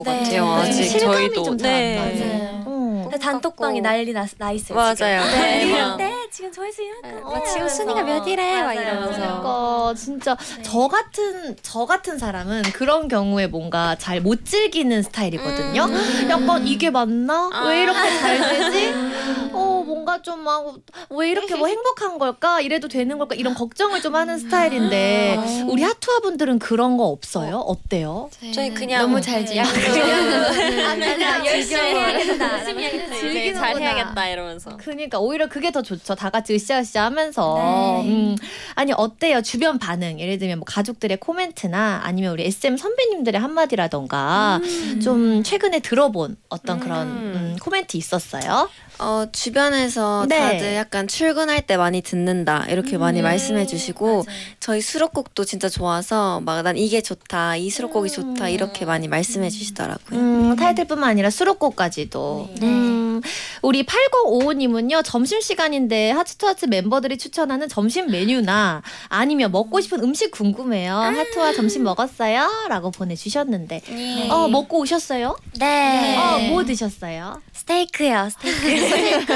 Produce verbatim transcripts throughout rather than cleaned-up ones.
네. 같아요. 아직 실감이 저희도 좀 잘 안 네. 나요. 어. 단톡방이 난리 나, 나 있어요. 맞아요. 지금. 네. 네. 네. 지금 조회수 이만큼. 어, 지금 순위가 몇 이래? 막 이러면서. 그러니까 진짜 네. 저 같은 저 같은 사람은 그런 경우에 뭔가 잘 못 즐기는 스타일이거든요. 음. 약간 이게 맞나? 아. 왜 이렇게 잘 되지? 어 뭔가 좀 막 왜 이렇게 뭐 행복한 걸까? 이래도 되는 걸까? 이런 걱정을 좀 하는 스타일인데 아. 우리 하투아 분들은 그런 거 없어요? 어때요? 저희 그냥 너무 잘 그냥 즐겨요. 그냥 열심히 해야겠다. 열심히 해야겠다. 네, 즐기는구나. 잘 해야겠다 이러면서. 그러니까 오히려 그게 더 좋죠. 다 같이 으쌰으쌰 하면서. 네. 음, 아니 어때요? 주변 반응. 예를 들면 뭐 가족들의 코멘트나 아니면 우리 에스엠 선배님들의 한마디라던가 음. 좀 최근에 들어본 어떤 음. 그런 음, 코멘트 있었어요? 어, 주변에서 네. 다들 약간 출근할 때 많이 듣는다 이렇게 많이 음. 말씀해 주시고 맞아요. 저희 수록곡도 진짜 좋아서 막 난 이게 좋다 이 수록곡이 좋다 이렇게 많이 말씀해 주시더라고요. 음, 타이틀뿐만 아니라 수록곡까지도. 네. 음, 우리 팔공오오님은요. 점심시간인데 하트투하트 멤버들이 추천하는 점심 메뉴나 아니면 먹고 싶은 음식 궁금해요. 하트와 점심 먹었어요? 라고 보내주셨는데 네. 어 먹고 오셨어요? 네. 어, 뭐 드셨어요? 스테이크요. 스테이크.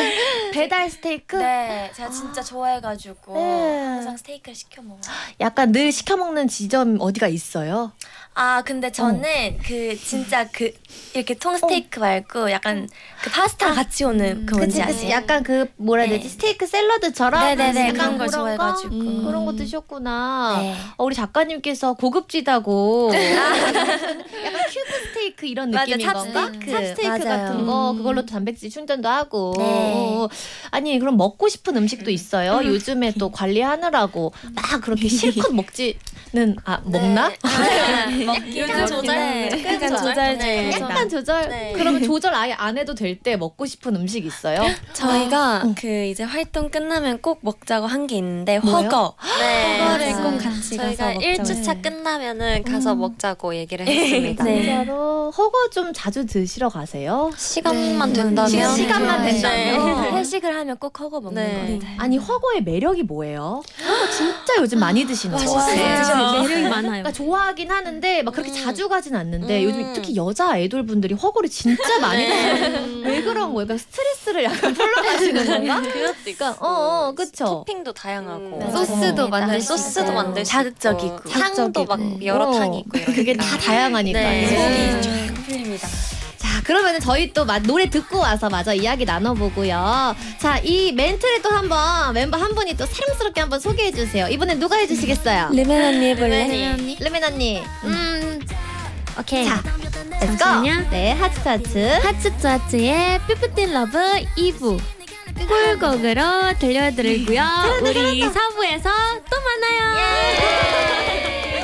배달 스테이크? 네, 제가 진짜 좋아해가지고 네. 항상 스테이크를 시켜 먹어요. 약간 늘 시켜 먹는 지점 어디가 있어요? 아 근데 저는 그 진짜 그 이렇게 통 스테이크 말고 약간 그 파스타 같이 오는 그 뭔지 그치 그치 아세요? 약간 그 뭐라 해야 네. 되지 스테이크 샐러드처럼 네네네, 약간 그런 걸 거? 좋아해가지고. 음, 그런 거 드셨구나. 네. 어, 우리 작가님께서 고급지다고 약간 큐브 스테이크 이런 맞아, 느낌인 건가? 찹스테이크. 찹스테이크 맞아요. 같은 거 음. 그걸로 단백질 충전도 하고. 네. 어, 아니 그럼 먹고 싶은 음식도 있어요? 요즘에 또 관리하느라고 막 그렇게 실컷 먹지는 아 먹나? 네. 요즘 조절. 네. 약간 조절. 조절 네. 중이죠. 약간 조절. 네. 그러면 조절 아예 안 해도 될 때 먹고 싶은 음식 있어요? 저희가 어. 그 이제 활동 끝나면 꼭 먹자고 한 게 있는데 뭐예요? 허거 네. 허거를 맞아요. 꼭 같이 가서 저희가 먹자고 일 주차 끝나면은 가서 음. 먹자고 얘기를 했습니다. 네. 진짜로 허거 좀 자주 드시러 가세요? 시간만 네. 된다면. 시간- 시간만 네. 된다면. 회식을 하면 꼭 허거 먹는 네. 거 같아요. 아니 허거의 매력이 뭐예요? 허거 진짜 요즘 많이 드시는 거 맛있어요. 같아요. 매력이 많아요. 그러니까 좋아하긴 하는데 막 그렇게 음. 자주 가진 않는데 음. 요즘 특히 여자 아이돌 분들이 허거를 진짜 많이 드시는 왜 그런 거예요? 그러니까 스트레스를 약간 풀러 가시는 건가? 그것도 있고. 그러니까 어, 어 그쵸. 토핑도 다양하고. 음. 소스도 네, 만들 네, 수 소스도 있어요. 만들 수 자극적이고. 있고. 향도 막 자극적이고. 여러 어, 향이 있고. 그게 다 다양하니까. 네. 속이 쫙 풀립니다. 자, 그러면 저희 또 마- 노래 듣고 와서 마저 이야기 나눠보고요. 자, 이 멘트를 또 한번 멤버 한 분이 또 사랑스럽게 한번 소개해 주세요. 이번엔 누가 해주시겠어요? 르멘 언니 해볼래? 르멘 언니. 르멘 언니. 음, 오케이. 자, 렛츠고. 잠시만요. 네, 하트 하트. 하츠투하츠의 피프틴 러브 이 부 꿀곡으로 들려드리고요. 우리 사 부에서 또 만나요.